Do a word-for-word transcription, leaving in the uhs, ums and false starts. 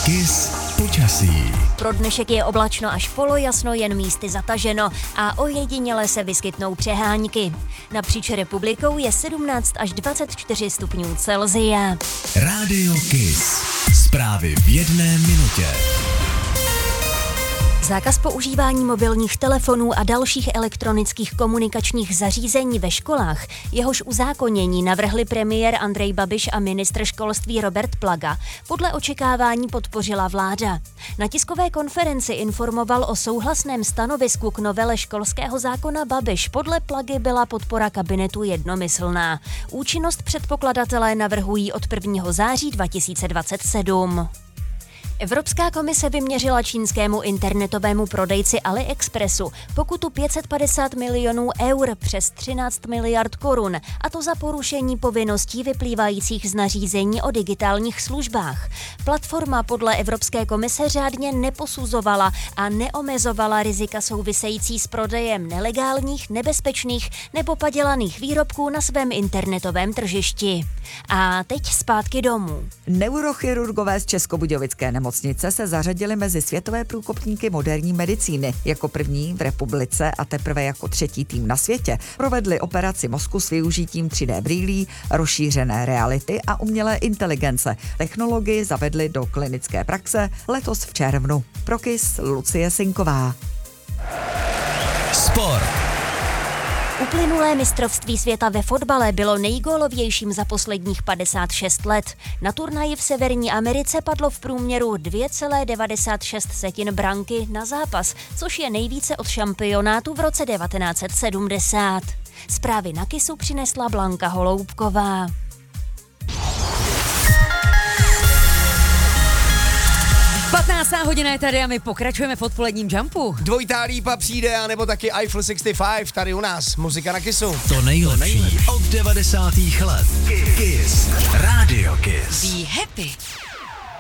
Kiss počasí. Pro dnešek je oblačno až polojasno, jen místy zataženo a ojediněle se vyskytnou přehánky. Napříč republikou je sedmnáct až dvacet čtyři stupňů Celsia. Rádio Kiss. Zprávy v jedné minutě. Zákaz používání mobilních telefonů a dalších elektronických komunikačních zařízení ve školách, jehož uzákonění navrhli premiér Andrej Babiš a ministr školství Robert Plaga, podle očekávání podpořila vláda. Na tiskové konferenci informoval o souhlasném stanovisku k novele školského zákona Babiš. Podle Plagy byla podpora kabinetu jednomyslná. Účinnost předpokladatelé navrhují od prvního září dva tisíce dvacet sedm. Evropská komise vyměřila čínskému internetovému prodejci AliExpressu pokutu pět set padesát milionů eur, přes třináct miliard korun, a to za porušení povinností vyplývajících z nařízení o digitálních službách. Platforma podle Evropské komise řádně neposuzovala a neomezovala rizika související s prodejem nelegálních, nebezpečných nebo padělaných výrobků na svém internetovém tržišti. A teď zpátky domů. Neurochirurgové z Českobudějovické nemocnice se zařadili mezi světové průkopníky moderní medicíny. Jako první v republice a teprve jako třetí tým na světě provedli operaci mozku s využitím tři dé brýlí, rozšířené reality a umělé inteligence. Technologii zavedli do klinické praxe letos v červnu. Pro Kiss Lucie Sinková. Sport. Uplynulé mistrovství světa ve fotbale bylo nejgólovějším za posledních padesát šest let. Na turnaji v Severní Americe padlo v průměru dvě celé devadesát šest branky na zápas, což je nejvíce od šampionátu v roce devatenáct set sedmdesát. Zprávy na Kissu přinesla Blanka Holoubková. patnáctá hodina je tady a my pokračujeme v odpoledním jumpu. Dvojitá lípa přijde, anebo taky Eiffel šedesát pět tady u nás. Muzika na Kissu. To nejlepší od devadesátých let. Kiss. Rádio Kiss. Be happy.